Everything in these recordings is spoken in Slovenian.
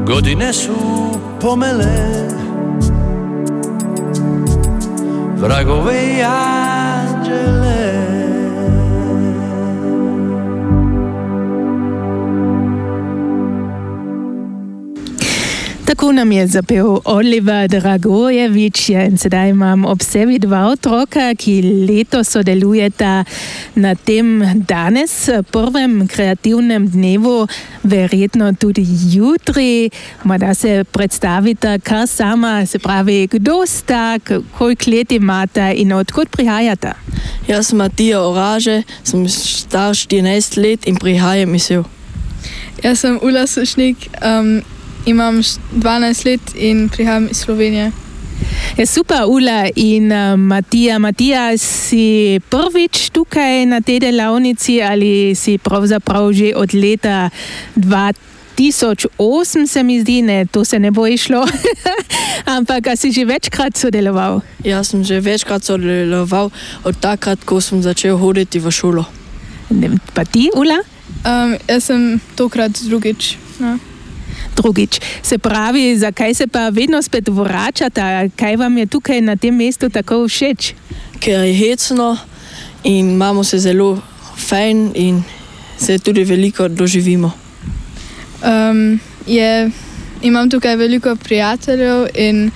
Godine su pomele vragove i anđele. Tako nam je zapel Oliver Dragojevič in sedaj imam ob sebi dva otroka, ki letos sodelujeta na tem danes, prvem kreativnem dnevu, verjetno tudi jutri. Morda se predstavita kar sama, se pravi, kdo sta, koliko let imata in odkud prihajata? Jaz sem Matija Oraže, sem star 14 let in prihajam iz Sev. Jaz sem Ula Sušnik, imam 12 let in prihajam iz Slovenije. Je super, Ula in Matija. Matija, si prvič tukaj na tej delavnici ali si pravzaprav že od leta 2008, se mi zdi, ne, to se ne bo išlo, ampak a si že večkrat sodeloval? Jaz sem že večkrat sodeloval od takrat, ko sem začel hoditi v šolo. Pa ti, Ula? Jaz sem tokrat drugič. No. Drugič. Se pravi, zakaj se pa vedno spet vračata? Kaj vam je tukaj na tem mestu tako všeč? Ker je hecno in imamo se zelo fajn in se tudi veliko doživimo. Imam tukaj veliko prijateljev in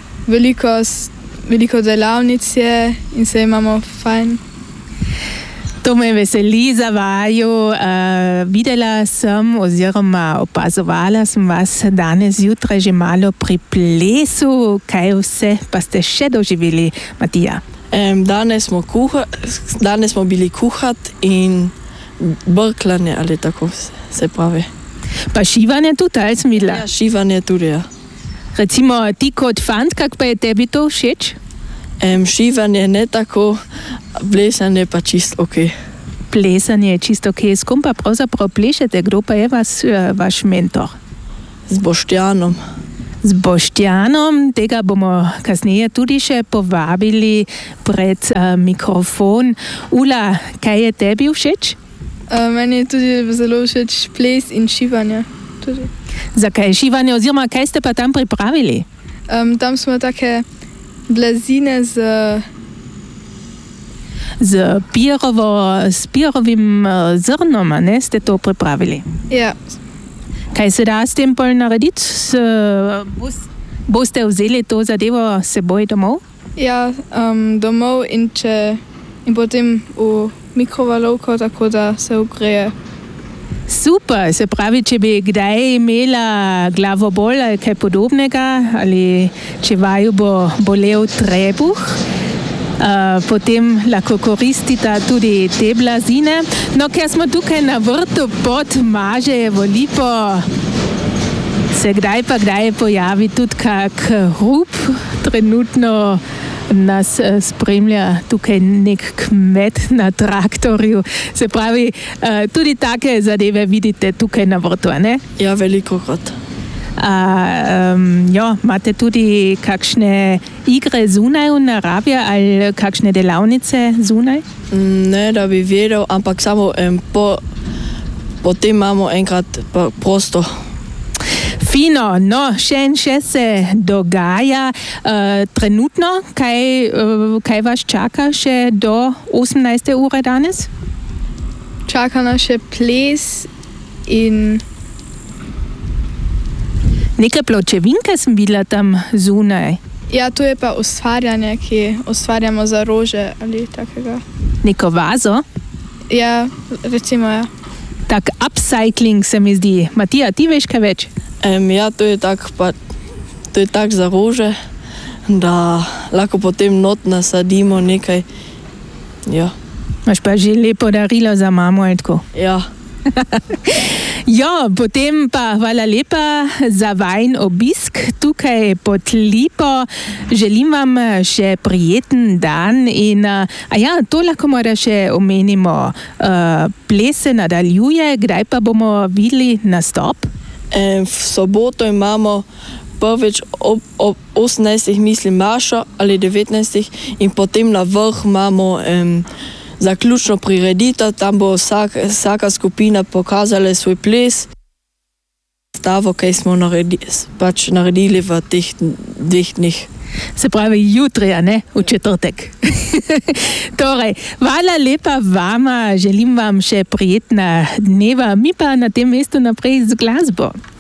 veliko delavnic je in se imamo fajn. To me veseli za vaju. Videla sem oziroma opazovala sem vas danes zjutraj že malo pri plesu. Kaj vse pa ste še doživeli, Matija? Danes smo bili kuhati in brklanje ali tako se pravi. Pa šivanje tudi, ali sem videla? Ja, šivanje tudi, ja. Recimo ti kot fant, kak pa je tebi to všeč? Šivanje ne tako, plesanje pa čisto ok. Plesanje je čisto ok. S kom pa pravzaprav plešete? Kdo pa je vaš mentor? Z Boštjanom. Z Boštjanom, tega bomo kasneje tudi še povabili pred mikrofon. Ula, kaj je tebi všeč? Meni je tudi zelo všeč ples in šivanje. Tudi. Zakaj šivanje oziroma kaj ste pa tam pripravili? Tam smo take blazine z pirovim zrnom, ne, ste to pripravili? Ja. Kaj se da s tem pol narediti? Boste vzeli to zadevo s seboj domov? Ja, domov in potem v mikrovalovko, tako da se ogreje. Super, se pravi, če bi kdaj imela glavobol ali kaj podobnega, ali če vaju bo bolel trebuh, potem lahko koristite tudi te blazine. No, ker smo tukaj na vrtu pod Mažejevo lipo, se kdaj pojavi tudi kak hrup. Trenutno nas spremlja tukaj nek kmet na traktorju. Se pravi, tudi take zadeve vidite tukaj na vrtu, ne? Ja, velikokrat. Imate tudi kakšne igre zunaj v naravi ali kakšne delavnice zunaj? Ne, da bi vedel, ampak samo potem imamo enkrat prosto. Fino, no, še se dogaja. Trenutno, kaj vas čaka še do 18. ure danes? Čaka nas še ples in neke pločevinke sem videla tam zunaj. Ja, to je pa ustvarjanje, ki ustvarjamo za rože ali takega. Neko vazo? Ja, recimo, ja. Tak upcycling se mi zdi. Matija, ti veš kaj več? Ja, to je tak za rože, da lahko potem not nasadimo nekaj. Ja. Imaš pa že lepo darilo za mamo, ali tako? Ja. Potem pa hvala lepa za vajin obisk tukaj pod lipo. Želim vam še prijeten dan in to lahko morda še omenimo. Ples se nadaljuje, kdaj pa bomo videli nastop? V soboto imamo prvič ob 18. mislim mašo ali 19. in potem na vrh imamo zaključno prireditev, tam bo vsaka skupina pokazala svoj ples. stavo, kaj smo naredili v teh 2 dneh. Se pravi jutri, a ne? V četrtek. Torej, hvala lepa vama, želim vam še prijetna dneva, mi pa na tem mestu naprej z glasbo.